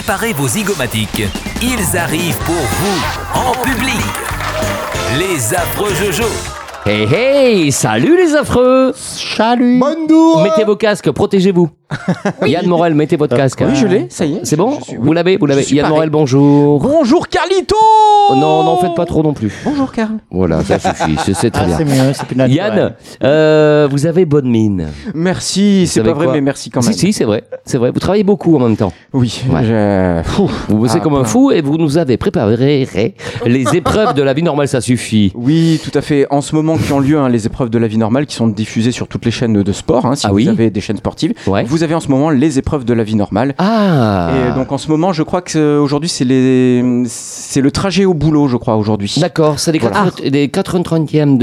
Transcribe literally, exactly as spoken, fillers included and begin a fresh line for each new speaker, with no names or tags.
Préparez vos zygomatiques. Ils arrivent pour vous, en public. Les affreux Jojo.
Hey hey, salut les affreux.
Salut.
Bonjour.
Mettez vos casques, protégez-vous. Yann Morel, mettez votre casque.
Oui, je l'ai, ça y est.
C'est bon
Je suis-
Vous l'avez Vous l'avez
Je suis
Yann
paré.
Morel, bonjour.
Bonjour Carlito.
Oh, non, n'en faites pas trop non plus.
Bonjour Carl.
Voilà, ça suffit, c'est, c'est très
Ah,
bien.
c'est mieux, c'est plus naturel.
Yann, euh, vous avez bonne mine.
Merci, c'est
savez
pas vrai,
quoi
mais merci quand même.
Si, si, c'est vrai, c'est vrai. Vous travaillez beaucoup en même temps.
Oui,
Ouais.
je... Fou.
Vous bossez
Ah,
comme un
plein.
fou et vous nous avez préparé les épreuves de la vie normale, ça suffit.
Oui, tout à fait. En ce moment qui ont lieu hein, les épreuves de la vie normale qui sont diffusées sur toutes les chaînes de sport, hein, si
Ah
vous
oui
avez des chaînes sportives.
Ouais.
Vous avez en ce moment les épreuves de la vie normale.
Ah
Et donc en ce moment, je crois que euh, aujourd'hui c'est les c'est le trajet au boulot, je crois aujourd'hui.
D'accord, c'est les
Voilà.
quatre-vingts les quatre-vingt-trentième